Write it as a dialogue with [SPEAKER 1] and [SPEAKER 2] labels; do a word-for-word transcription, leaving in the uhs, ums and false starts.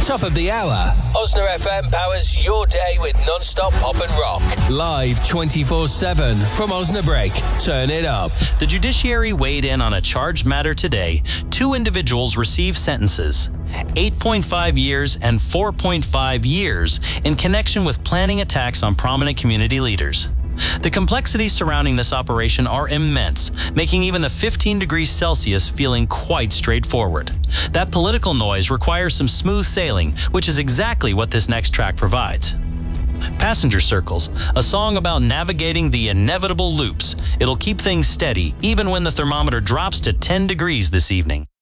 [SPEAKER 1] Top of the hour. Osna F M powers your day with non-stop pop and rock. Live twenty-four seven from Osnabrück. Turn it up.
[SPEAKER 2] The judiciary weighed in on a charged matter today. Two individuals received sentences, eight point five years and four point five years, in connection with planning attacks on prominent community leaders. The complexities surrounding this operation are immense, making even the fifteen degrees Celsius feeling quite straightforward. That political noise requires some smooth sailing, which is exactly what this next track provides. Passenger Circles, a song about navigating the inevitable loops. It'll keep things steady even when the thermometer drops to ten degrees this evening.